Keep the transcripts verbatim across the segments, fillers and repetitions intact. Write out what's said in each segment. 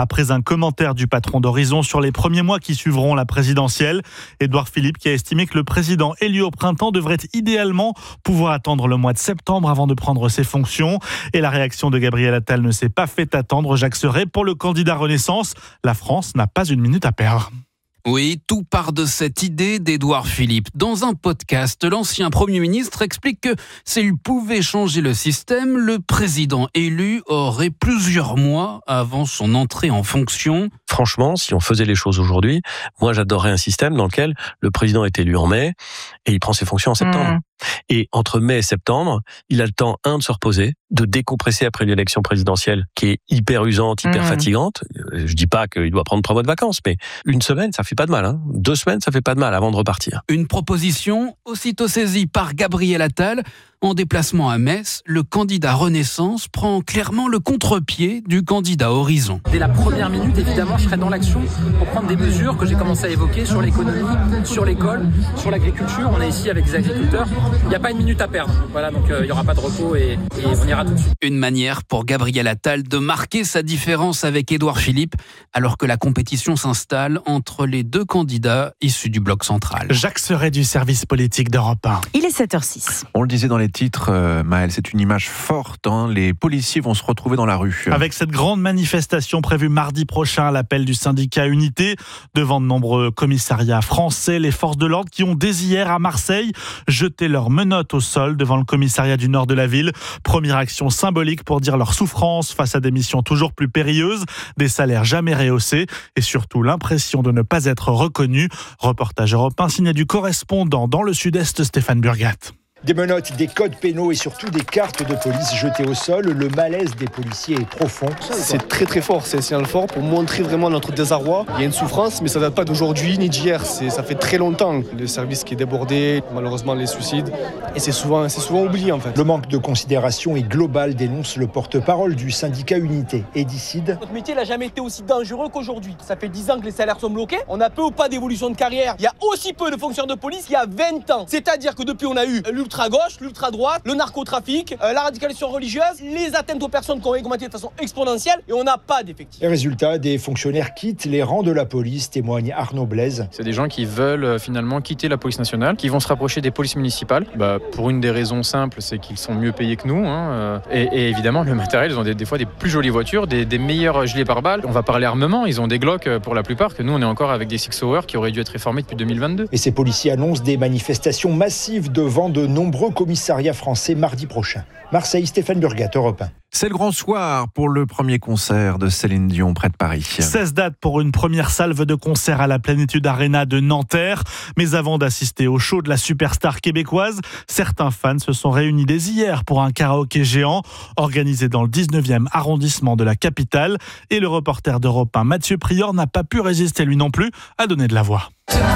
Après un commentaire du patron d'Horizon sur les premiers mois qui suivront la présidentielle, Édouard Philippe qui a estimé que le président élu au printemps devrait idéalement pouvoir attendre le mois de septembre avant de prendre ses fonctions. Et la réaction de Gabriel Attal ne s'est pas fait attendre. Jacques Serret, pour le candidat Renaissance, la France n'a pas une minute à perdre. Oui, tout part de cette idée d'Édouard Philippe. Dans un podcast, l'ancien Premier ministre explique que s'il pouvait changer le système, le président élu aurait plusieurs mois avant son entrée en fonction. Franchement, si on faisait les choses aujourd'hui, moi j'adorerais un système dans lequel le président est élu en mai et il prend ses fonctions en septembre. Mmh. Et entre mai et septembre, il a le temps, un, de se reposer, de décompresser après l'élection présidentielle qui est hyper usante, hyper mmh. fatigante. Je dis pas qu'il doit prendre trois mois de vacances, mais une semaine, ça fait pas de mal. Hein. Deux semaines, ça fait pas de mal avant de repartir. Une proposition aussitôt saisie par Gabriel Attal. En déplacement à Metz, le candidat Renaissance prend clairement le contre-pied du candidat Horizon. Dès la première minute, évidemment, je serai dans l'action pour prendre des mesures que j'ai commencé à évoquer sur l'économie, sur l'école, sur l'agriculture. On est ici avec des agriculteurs. Il n'y a pas une minute à perdre. Voilà, donc euh, il n'y aura pas de repos et, et on ira tout de suite. Une manière pour Gabriel Attal de marquer sa différence avec Édouard Philippe, alors que la compétition s'installe entre les deux candidats issus du bloc central. Jacques Serret du service politique d'Europe un. Il est sept heures six. On le disait dans les titres, euh, Maëlle, c'est une image forte. Hein. Les policiers vont se retrouver dans la rue. Avec cette grande manifestation prévue mardi prochain à l'appel du syndicat Unité, devant de nombreux commissariats français, les forces de l'ordre qui ont dès hier à Marseille jeté leurs menottes au sol devant le commissariat du nord de la ville. Première action symbolique pour dire leur souffrance face à des missions toujours plus périlleuses, des salaires jamais rehaussés et surtout l'impression de ne pas être reconnus. Reportage Europe un signé du correspondant dans le sud-est, Stéphane Burgat. Des menottes, des codes pénaux et surtout des cartes de police jetées au sol. Le malaise des policiers est profond. C'est très très fort, c'est un signal fort pour montrer vraiment notre désarroi. Il y a une souffrance, mais ça ne date pas d'aujourd'hui ni d'hier. C'est, ça fait très longtemps. Le service qui est débordé, malheureusement les suicides. Et c'est souvent, c'est souvent oublié en fait. Le manque de considération est global, dénonce le porte-parole du syndicat Unité, Edicide. Notre métier n'a jamais été aussi dangereux qu'aujourd'hui. Ça fait dix ans que les salaires sont bloqués. On a peu ou pas d'évolution de carrière. Il y a aussi peu de fonctionnaires de police qu'il y a vingt ans. C'est-à-dire que depuis on a eu l'ultra l'ultra-gauche, l'ultra-droite, le narcotrafic, euh, la radicalisation religieuse, les atteintes aux personnes qui ont augmenté de façon exponentielle et on n'a pas d'effectifs. Les résultats, des fonctionnaires quittent les rangs de la police, témoigne Arnaud Blaise. C'est des gens qui veulent euh, finalement quitter la police nationale, qui vont se rapprocher des polices municipales, bah, pour une des raisons simples, c'est qu'ils sont mieux payés que nous. Hein, euh, et, et évidemment, le matériel, ils ont des, des fois des plus jolies voitures, des, des meilleurs gilets pare-balles. On va parler armement, ils ont des Glock pour la plupart, que nous on est encore avec des Six Hour qui auraient dû être réformés depuis deux mille vingt-deux. Et ces policiers annoncent des manifestations massives devant de nombreux commissariats français mardi prochain. Marseille, Stéphane Burgat, Europe un. C'est le grand soir pour le premier concert de Céline Dion près de Paris. seize dates pour une première salve de concert à la Plénitude Arena de Nanterre. Mais avant d'assister au show de la superstar québécoise, certains fans se sont réunis dès hier pour un karaoké géant organisé dans le dix-neuvième arrondissement de la capitale. Et le reporter d'Europe un, Mathieu Prior, n'a pas pu résister lui non plus à donner de la voix.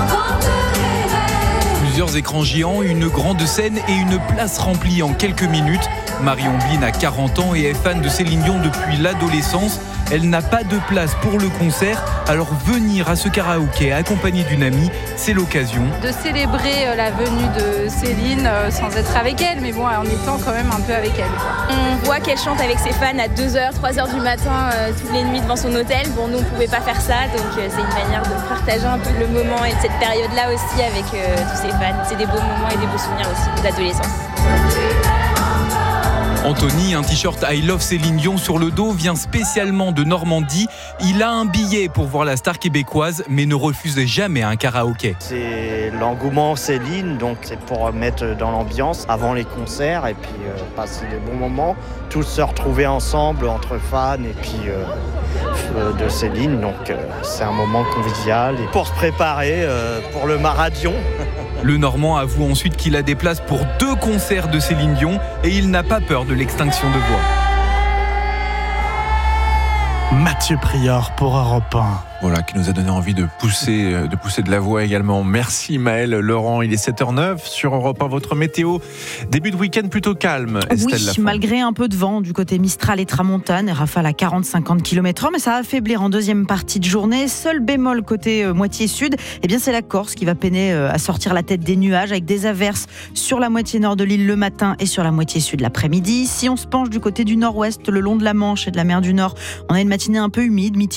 Plusieurs écrans géants, une grande scène et une place remplie en quelques minutes. Marion Blin a quarante ans et est fan de Céline Dion depuis l'adolescence. Elle n'a pas de place pour le concert, alors venir à ce karaoké accompagnée d'une amie, c'est l'occasion de célébrer la venue de Céline sans être avec elle, mais bon, en étant quand même un peu avec elle, quoi. On voit qu'elle chante avec ses fans à deux heures, trois heures du matin, euh, toutes les nuits devant son hôtel. Bon, nous, on ne pouvait pas faire ça, donc euh, c'est une manière de partager un peu le moment et cette période-là aussi avec euh, tous ses fans. C'est des beaux moments et des beaux souvenirs aussi d'adolescence. Anthony, un t-shirt I Love Céline Dion sur le dos, vient spécialement de Normandie. Il a un billet pour voir la star québécoise, mais ne refuse jamais un karaoké. C'est l'engouement Céline, donc c'est pour mettre dans l'ambiance avant les concerts et puis euh, passer des bons moments. Tous se retrouver ensemble entre fans et puis euh, de Céline, donc euh, c'est un moment convivial. Et pour se préparer euh, pour le Maradion. Le Normand avoue ensuite qu'il a des places pour deux concerts de Céline Dion et il n'a pas peur de l'extinction de voix. Mathieu Prior pour Europe un. Voilà, qui nous a donné envie de pousser, de pousser de la voix également. Merci Maëlle, Laurent, il est sept heures neuf sur Europe un, votre météo. Début de week-end plutôt calme, Estelle Oui, Lafont. Malgré un peu de vent du côté Mistral et Tramontane, rafale à quarante à cinquante kilomètres heure, mais ça va affaiblir en deuxième partie de journée. Seul bémol côté euh, moitié sud, eh bien c'est la Corse qui va peiner euh, à sortir la tête des nuages avec des averses sur la moitié nord de l'île le matin et sur la moitié sud l'après-midi. Si on se penche du côté du nord-ouest, le long de la Manche et de la mer du Nord, on a une matinée un peu humide,